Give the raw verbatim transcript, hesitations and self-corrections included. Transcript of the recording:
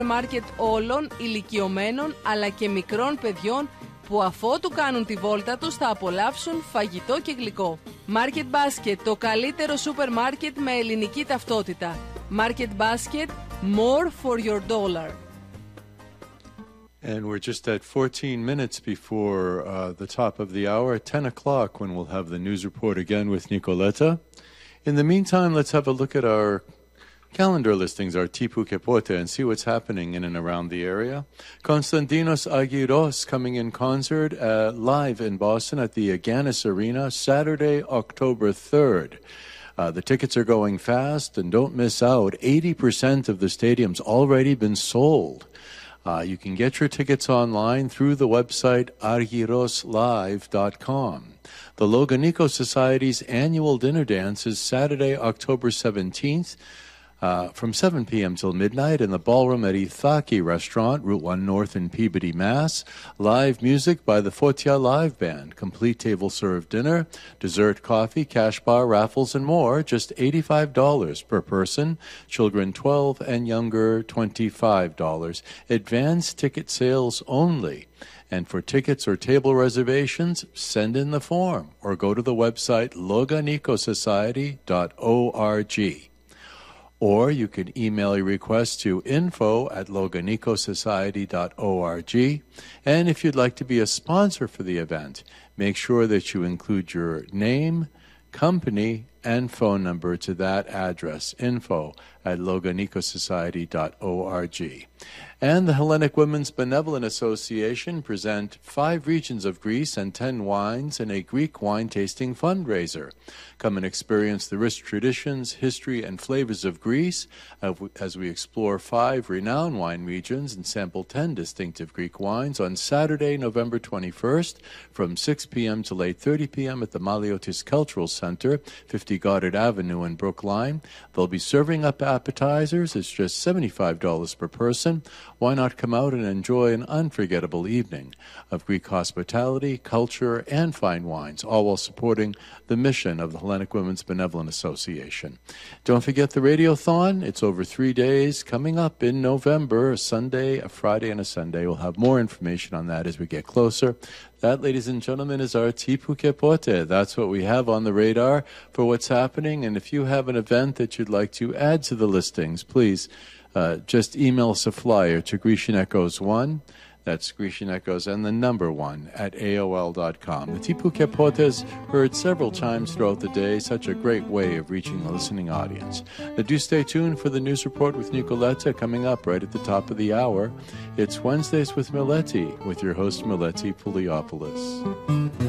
μάρκετ όλων ηλικιωμένων αλλά και μικρών παιδιών που αφότου κάνουν τη βόλτα τους θα απολαύσουν φαγητό και γλυκό. Market Basket, το καλύτερο σούπερ μάρκετ με ελληνική ταυτότητα. Market Basket, more for your dollar. And we're just at fourteen minutes before uh, the top of the hour, at ten o'clock, when we'll have the news report again with Nicoletta. In the meantime, let's have a look at our calendar listings, our Tipu Kepote, and see what's happening in and around the area. Konstantinos Agiros coming in concert uh, live in Boston at the Agganis Arena, Saturday, October third. Uh, the tickets are going fast, and don't miss out. eighty percent of the stadium's already been sold. Uh, you can get your tickets online through the website argiros live dot com. The Loganiko Society's annual dinner dance is Saturday, October seventeenth, uh, from seven p.m. till midnight in the ballroom at Ithaki Restaurant, Route one North in Peabody, Mass. Live music by the Fotia Live Band. Complete table-served dinner, dessert, coffee, cash bar, raffles, and more. Just eighty-five dollars per person. Children twelve and younger, twenty-five dollars. Advanced ticket sales only. And for tickets or table reservations, send in the form or go to the website loganiko society dot org. Or you can email a request to info at loganiko society dot org. And if you'd like to be a sponsor for the event, make sure that you include your name, company, and phone number to that address, info at loganiko society dot org. And the Hellenic Women's Benevolent Association present five regions of Greece and ten wines in a Greek wine tasting fundraiser. Come and experience the rich traditions, history, and flavors of Greece as we explore five renowned wine regions and sample ten distinctive Greek wines on Saturday, November twenty-first from six p.m. to eight thirty p.m. at the Maliotis Cultural Center, fifty Goddard Avenue in Brookline. They'll be serving up appetizers. It's just seventy-five dollars per person. Why not come out and enjoy an unforgettable evening of Greek hospitality, culture, and fine wines, all while supporting the mission of the Hellenic Women's Benevolent Association. Don't forget the Radiothon. It's over three days coming up in November, a Sunday, a Friday, and a Sunday. We'll have more information on that as we get closer. That, ladies and gentlemen, is our Tipu Kepote. That's what we have on the radar for what's happening. And if you have an event that you'd like to add to the listings, please uh, just email us a flyer to Grecian Echoes one. That's Grecian Echoes and the number one at A O L dot com. The Tipu Kepote is heard several times throughout the day. Such a great way of reaching the listening audience. Now do stay tuned for the news report with Nicoletta coming up right at the top of the hour. It's Wednesdays with Mileti with your host Mileti Pouliopoulos.